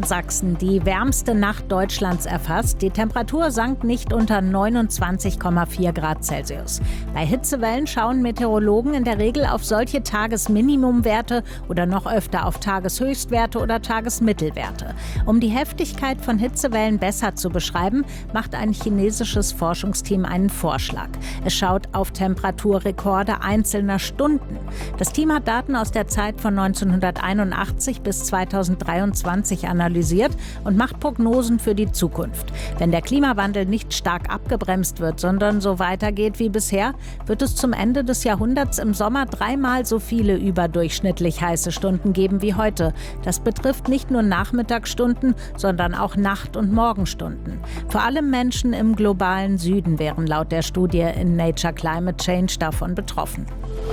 Sachsen die wärmste Nacht Deutschlands erfasst. Die Temperatur sank nicht unter 29,4 Grad Celsius. Bei Hitzewellen schauen Meteorologen in der Regel auf solche Tagesminimumwerte oder noch öfter auf Tageshöchstwerte oder Tagesmittelwerte. Um die Heftigkeit von Hitzewellen besser zu beschreiben, macht ein chinesisches Forschungsteam einen Vorschlag. Es schaut auf Temperaturrekorde einzelner Stunden. Das Team hat Daten aus der Zeit von 1981 bis 2023 analysiert und macht Prognosen für die Zukunft. Wenn der Klimawandel nicht stark abgebremst wird, sondern so weitergeht wie bisher, wird es zum Ende des Jahrhunderts im Sommer 3-mal so viele überdurchschnittlich heiße Stunden geben wie heute. Das betrifft nicht nur Nachmittagsstunden, sondern auch Nacht- und Morgenstunden. Vor allem Menschen im globalen Süden wären laut der Studie in Nature Climate Change davon betroffen.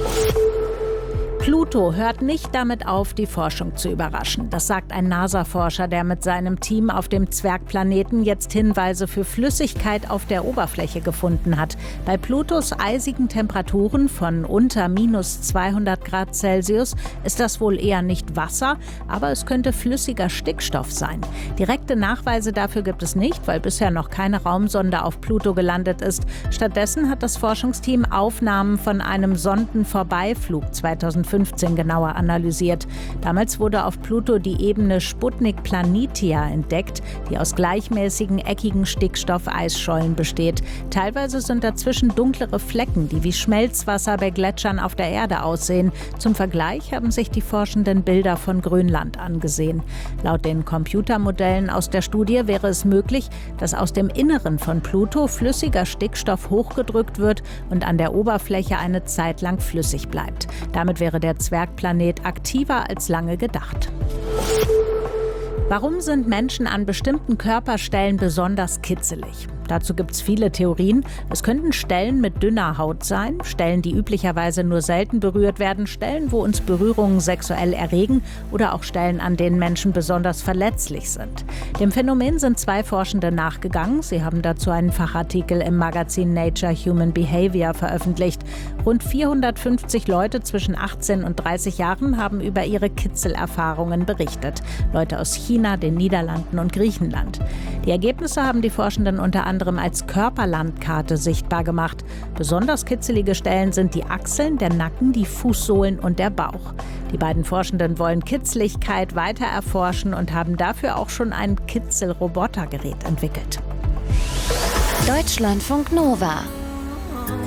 Pluto hört nicht damit auf, die Forschung zu überraschen. Das sagt ein NASA-Forscher, der mit seinem Team auf dem Zwergplaneten jetzt Hinweise für Flüssigkeit auf der Oberfläche gefunden hat. Bei Plutos eisigen Temperaturen von unter minus 200 Grad Celsius ist das wohl eher nicht Wasser, aber es könnte flüssiger Stickstoff sein. Direkte Nachweise dafür gibt es nicht, weil bisher noch keine Raumsonde auf Pluto gelandet ist. Stattdessen hat das Forschungsteam Aufnahmen von einem Sondenvorbeiflug 2015 genauer analysiert. Damals wurde auf Pluto die Ebene Sputnik Planitia entdeckt, die aus gleichmäßigen, eckigen Stickstoff-Eisschollen besteht. Teilweise sind dazwischen dunklere Flecken, die wie Schmelzwasser bei Gletschern auf der Erde aussehen. Zum Vergleich haben sich die Forschenden Bilder von Grönland angesehen. Laut den Computermodellen aus der Studie wäre es möglich, dass aus dem Inneren von Pluto flüssiger Stickstoff hochgedrückt wird und an der Oberfläche eine Zeit lang flüssig bleibt. Damit wäre der Zwergplanet aktiver als lange gedacht. Warum sind Menschen an bestimmten Körperstellen besonders kitzelig? Dazu gibt es viele Theorien. Es könnten Stellen mit dünner Haut sein, Stellen, die üblicherweise nur selten berührt werden, Stellen, wo uns Berührungen sexuell erregen oder auch Stellen, an denen Menschen besonders verletzlich sind. Dem Phänomen sind 2 Forschende nachgegangen. Sie haben dazu einen Fachartikel im Magazin Nature Human Behavior veröffentlicht. Rund 450 Leute zwischen 18 und 30 Jahren haben über ihre Kitzelerfahrungen berichtet. Leute aus China, den Niederlanden und Griechenland. Die Ergebnisse haben die Forschenden unter anderem als Körperlandkarte sichtbar gemacht. Besonders kitzelige Stellen sind die Achseln, der Nacken, die Fußsohlen und der Bauch. Die beiden Forschenden wollen Kitzligkeit weiter erforschen und haben dafür auch schon ein Kitzel-Robotergerät entwickelt. Deutschlandfunk Nova